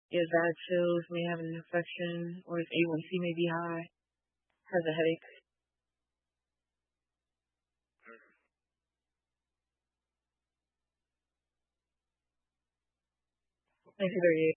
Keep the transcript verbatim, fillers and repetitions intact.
He has bad chills, may have an infection, or his A one C may be high, has a headache. nineteen thirty-eight.